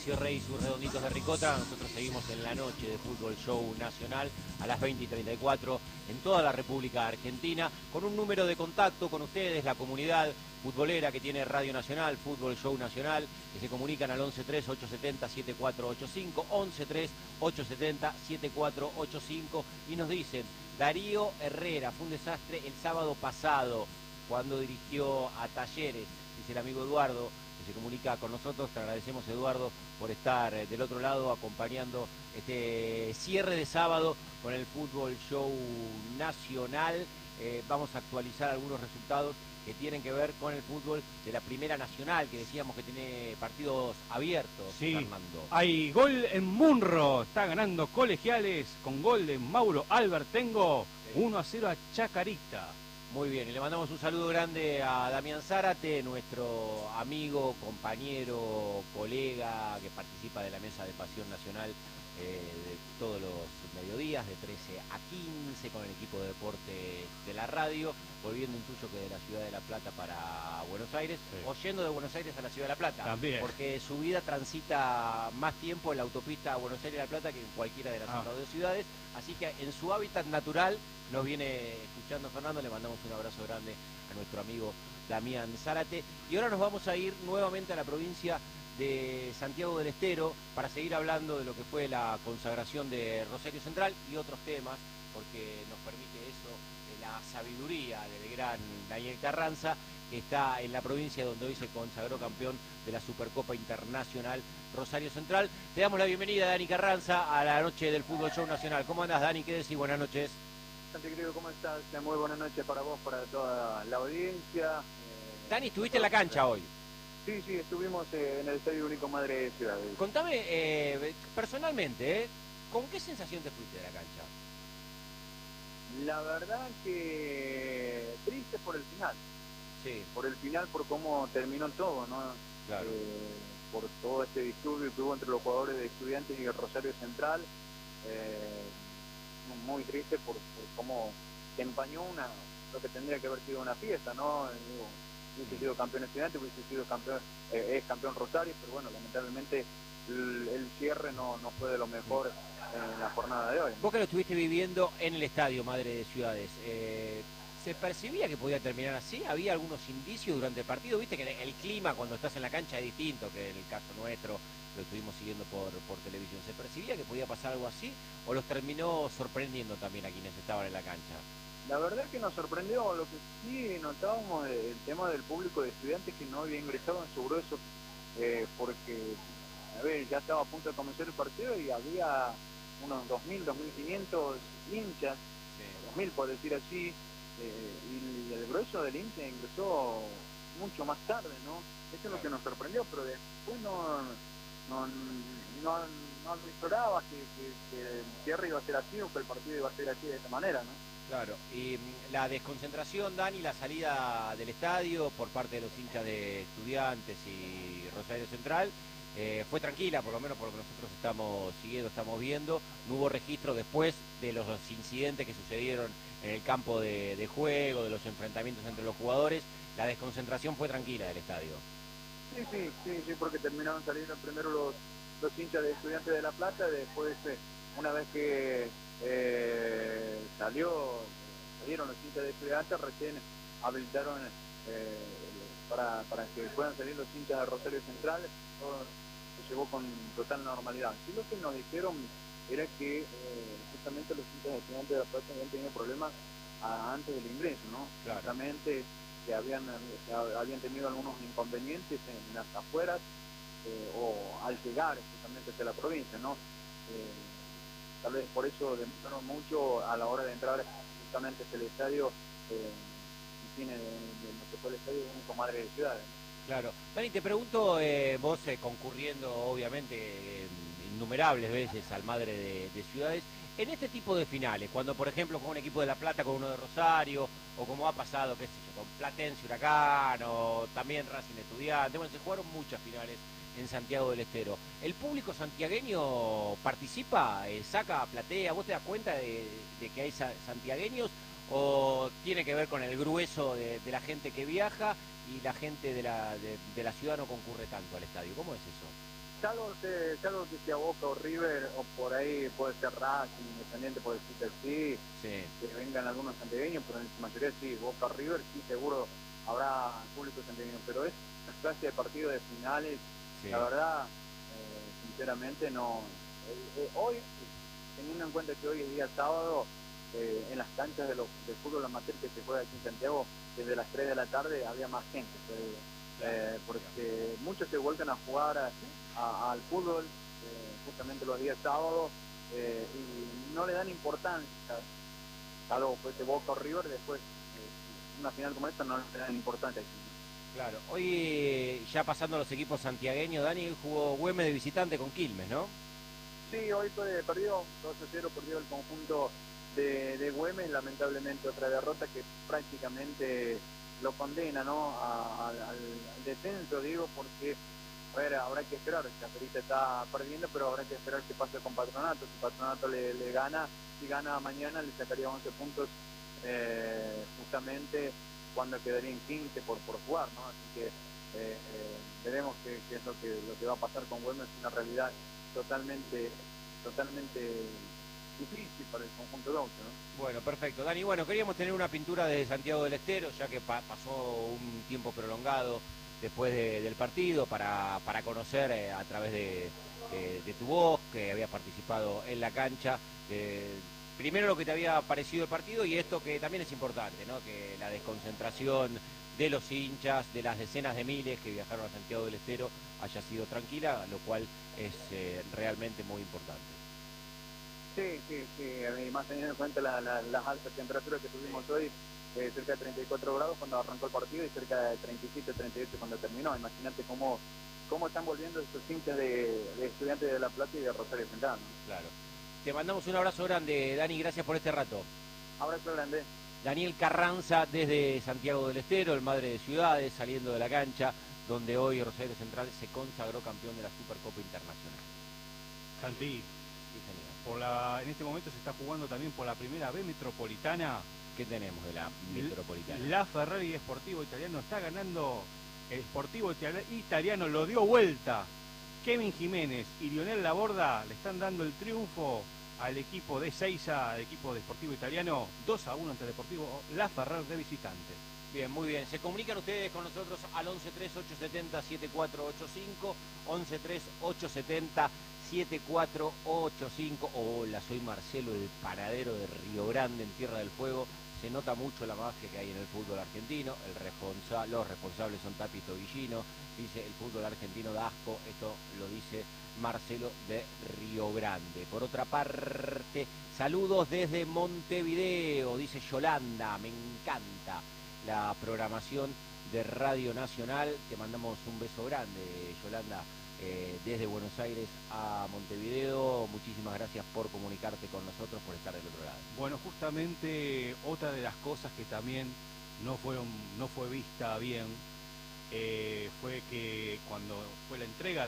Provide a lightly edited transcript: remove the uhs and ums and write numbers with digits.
Horacio Rey y sus redonditos de ricota. Nosotros seguimos en la noche de Fútbol Show Nacional a las 20:34 en toda la República Argentina, con un número de contacto con ustedes, la comunidad futbolera que tiene Radio Nacional, Fútbol Show Nacional, que se comunican al 11-3-870-7485, 11-3-870-7485, y nos dicen: Darío Herrera fue un desastre el sábado pasado cuando dirigió a Talleres. Dice el amigo Eduardo, que se comunica con nosotros. Te agradecemos, Eduardo, por estar del otro lado acompañando este cierre de sábado con el Fútbol Show Nacional. Vamos a actualizar algunos resultados que tienen que ver con el fútbol de la Primera Nacional, que decíamos que tiene partidos abiertos, sí, Fernando. Hay gol en Munro, está ganando Colegiales con gol de Mauro Albertengo, sí. 1-0 a Chacarita. Muy bien, y le mandamos un saludo grande a Damián Zárate, nuestro amigo, compañero, colega, que participa de la Mesa de Pasión Nacional de todos los mediodías, de 13 a 15, con el equipo de deporte de la radio, volviendo incluso que de la ciudad de La Plata para Buenos Aires, sí, o yendo de Buenos Aires a la ciudad de La Plata, también, porque su vida transita más tiempo en la autopista Buenos Aires-La Plata que en cualquiera de las otras dos ciudades, así que en su hábitat natural nos viene escuchando Fernando. Le mandamos un abrazo grande a nuestro amigo Damián Zárate, y ahora nos vamos a ir nuevamente a la provincia de Santiago del Estero para seguir hablando de lo que fue la consagración de Rosario Central y otros temas, porque nos permite eso, la sabiduría del gran Daniel Carranza, que está en la provincia donde hoy se consagró campeón de la Supercopa Internacional Rosario Central. Te damos la bienvenida, Dani Carranza, a la noche del Fútbol Show Nacional. ¿Cómo andás, Dani? ¿Qué decís? Buenas noches. Santi, querido, ¿cómo estás? Muy buenas noches para vos, para toda la audiencia. Dani, estuviste en la cancha hoy. Sí, estuvimos en el Estadio Único Madre de Ciudades. Contame personalmente, ¿con qué sensación te fuiste de la cancha? La verdad que triste por el final. Sí. Por el final, por cómo terminó todo, ¿no? Claro. Por todo este disturbio que hubo entre los jugadores de Estudiantes y el Rosario Central. Muy triste por cómo se empañó lo que tendría que haber sido una fiesta, ¿no? Hubiese sido campeón Estudiante, hubiese sido campeón, es campeón Rosario, pero bueno, lamentablemente el cierre no fue de lo mejor en la jornada de hoy. Vos que lo estuviste viviendo en el estadio Madre de Ciudades, ¿se percibía que podía terminar así? ¿Había algunos indicios durante el partido? Viste que el clima cuando estás en la cancha es distinto que en el caso nuestro, lo estuvimos siguiendo por televisión. ¿Se percibía que podía pasar algo así o los terminó sorprendiendo también a quienes estaban en la cancha? La verdad que nos sorprendió. Lo que sí notábamos el tema del público de Estudiantes, que no había ingresado en su grueso, porque ya estaba a punto de comenzar el partido y había unos 2.000, 2.500 hinchas, sí, 2.000 por decir así, y el grueso del hincha ingresó mucho más tarde, ¿no? Eso es lo que nos sorprendió, pero después no esperaba que el cierre iba a ser así o que el partido iba a ser así de esta manera, ¿no? Claro, y la desconcentración, Dani, la salida del estadio por parte de los hinchas de Estudiantes y Rosario Central, fue tranquila, por lo menos por lo que nosotros estamos siguiendo, estamos viendo. No hubo registro después de los incidentes que sucedieron en el campo de juego, de los enfrentamientos entre los jugadores. La desconcentración fue tranquila del estadio. Sí, porque terminaron saliendo primero los hinchas de Estudiantes de La Plata, después una vez que salieron los hinchas de Estudiantes, recién habilitaron para que puedan salir los hinchas de Rosario Central. Todo se llevó con total normalidad. Sí, lo que nos dijeron era que justamente los hinchas de Estudiantes de La Plata habían tenido problemas antes del ingreso, ¿no? Claro. Justamente que habían tenido algunos inconvenientes en las afueras o al llegar justamente hacia la provincia, ¿no? Tal vez por eso demostraron mucho a la hora de entrar justamente hacia el estadio, tiene lo que fue el Estadio Único Madre de Ciudades. Claro. Dani, te pregunto, vos concurriendo obviamente innumerables veces al Madre de Ciudades, en este tipo de finales, cuando por ejemplo con un equipo de La Plata, con uno de Rosario, o como ha pasado, qué sé yo, con Platense Huracán, o también Racing Estudiante, bueno, se jugaron muchas finales en Santiago del Estero. ¿El público santiagueño participa, saca, platea? ¿Vos te das cuenta de que hay santiagueños o tiene que ver con el grueso de la gente que viaja y la gente de la ciudad no concurre tanto al estadio? ¿Cómo es eso? salvo que sea Boca o River, o por ahí puede ser Racing, Independiente, puede decir que sí, que vengan algunos santiagueños, pero en su mayoría sí, Boca o River, sí, seguro habrá público santiagueño, pero es una clase de partido de finales, sí. La verdad, sinceramente no. Hoy, teniendo en cuenta que hoy es día sábado, en las canchas de fútbol amateur que se juega aquí en Santiago, desde las 3 de la tarde había más gente, porque muchos se vuelven a jugar al fútbol justamente los días sábados y no le dan importancia, salvo pues de Boca o River, después una final como esta no le dan importancia. Claro, hoy ya pasando a los equipos santiagueños, Dani, jugó Güemes de visitante con Quilmes, ¿no? Sí, hoy perdió 2-0, perdió el conjunto de Güemes, lamentablemente otra derrota que prácticamente lo condena, ¿no? al descenso, digo, porque a ver, habrá que esperar, Chacarita está perdiendo, pero habrá que esperar qué pasa con Patronato. Si Patronato le gana, si gana mañana le sacaría 11 puntos justamente cuando quedaría en 15 por jugar, ¿no? Así que veremos qué es lo que va a pasar con Güemes, una realidad totalmente difícil para el conjunto de Gaucho, ¿no? Bueno, perfecto. Dani, bueno, queríamos tener una pintura de Santiago del Estero, ya que pasó un tiempo prolongado después del partido, para conocer a través de tu voz, que había participado en la cancha, primero lo que te había parecido el partido y esto que también es importante, ¿no? Que la desconcentración de los hinchas, de las decenas de miles que viajaron a Santiago del Estero, haya sido tranquila, lo cual es realmente muy importante. Sí, más teniendo en cuenta las altas temperaturas que tuvimos hoy, cerca de 34 grados cuando arrancó el partido y cerca de 37, 38 cuando terminó. Imagínate cómo están volviendo estos hinchas de Estudiantes de La Plata y de Rosario Central, ¿no? Claro. Te mandamos un abrazo grande, Dani, gracias por este rato. Abrazo grande. Daniel Carranza desde Santiago del Estero, el Madre de Ciudades, saliendo de la cancha, donde hoy Rosario Central se consagró campeón de la Supercopa Internacional. Santi, en este momento se está jugando también por la primera B Metropolitana. ¿Qué tenemos de la Metropolitana? La Ferrari Sportivo Italiano está ganando, el Sportivo Italiano lo dio vuelta. Kevin Jiménez y Lionel Laborda le están dando el triunfo al equipo de Seiza, al equipo de Sportivo Italiano, 2-1 ante Deportivo La Ferrari de visitante. Bien, muy bien. Se comunican ustedes con nosotros al 113870-7485, 113870-7485. Hola, soy Marcelo, el panadero de Río Grande, en Tierra del Fuego. Se nota mucho la magia que hay en el fútbol argentino. Los responsables son Tapi y Tobillino. Dice, el fútbol argentino da asco. Esto lo dice Marcelo de Río Grande. Por otra parte, saludos desde Montevideo, dice Yolanda. Me encanta la programación de Radio Nacional. Te mandamos un beso grande, Yolanda, desde Buenos Aires a Montevideo. Muchísimas gracias por comunicarte con nosotros, por estar del otro lado. Bueno, justamente otra de las cosas que también no fue vista bien fue que cuando fue la entrega